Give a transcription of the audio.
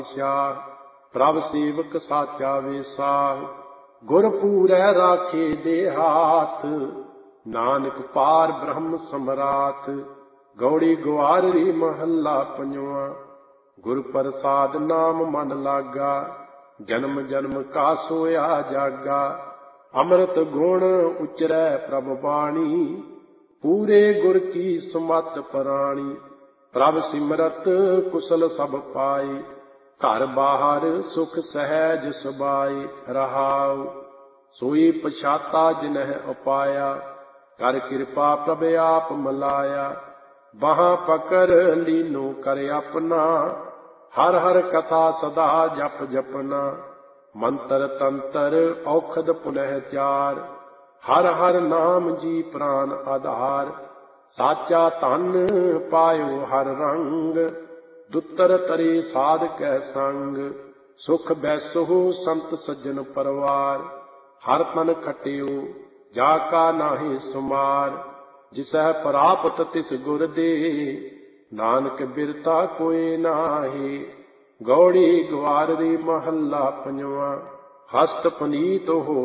ਪ੍ਰਭ ਸੇਵਕ ਸਾਚਾ ਵੇਸਾ। ਗੁਰ ਪੂਰੈ ਰਾਖੇ ਦੇ ਹਾਥ, ਨਾਨਕ ਪਾਰ ਬ੍ਰਹਮ ਸਮਰਾਥ। ਗੌੜੀ ਗੁਆਰਰੀ ਮਹੱਲਾ ਪੰਜਵਾਂ। ਗੁਰ ਪ੍ਰਸਾਦ ਨਾਮ ਮਨ ਲਾਗਾ, ਜਨਮ ਜਨਮ ਕਾ ਸੋਇਆ ਜਾਗਾ। ਅੰਮ੍ਰਿਤ ਗੁਣ ਉਚਰੈ ਪ੍ਰਭ ਬਾਣੀ, ਪੂਰੇ ਗੁਰ ਕੀ ਸੁਮਤ ਪ੍ਰਾਣੀ। ਪ੍ਰਭ ਸਿਮਰਤ ਕੁਸਲ ਸਭ ਪਾਏ, ਘਰ ਬਾਹਰ ਸੁਖ ਸਹਿਜ ਸੁਭਾਏ। ਰਹਾਉ ਸੋਈ ਪਛਾਤਾ ਜਿਨਹਿ ਉਪਾਇਆ, ਕਰ ਕਿਰਪਾ ਪ੍ਰਭ ਆਪ ਮਲਾਇਆ। ਬਾਹਾਂ ਪਕੜ ਲੀਨੋ ਕਰ ਆਪਣਾ, ਹਰ ਹਰ ਕਥਾ ਸਦਾ ਜਪ ਜਪਨਾ। ਮੰਤਰ ਤੰਤਰ ਔਖਦ ਪੁਨਹ ਚਾਰ, ਹਰ ਹਰ ਨਾਮ ਜੀ ਪ੍ਰਾਨ ਆਧਾਰ। ਸਾਚਾ ਧਨ ਪਾਇਓ ਹਰ ਰੰਗ, ਦੁੱਤਰ ਤਰੇ ਸਾਧ ਕੈ ਸੰਗ। ਸੁਖ ਬੈਸਹੁ ਸੰਤ ਸੱਜਣ ਪਰਵਾਰ, ਹਰ ਤਨ ਖਟਿਓ ਜਾ ਕਾ ਨਾਹੀ ਸੁਮਾਰ। ਜਿਸਹਿ ਪ੍ਰਾਪਤ ਤਿਸ ਗੁਰ ਦੇ, ਨਾਨਕ ਬਿਰਤਾ ਕੋਇ ਨਾਹੀ। ਗੌੜੀ ਗੁਆਰਰੀ ਮਹੱਲਾ ਪੰਜਵਾਂ। ਹਸਤ ਪੁਨੀਤ ਹੋ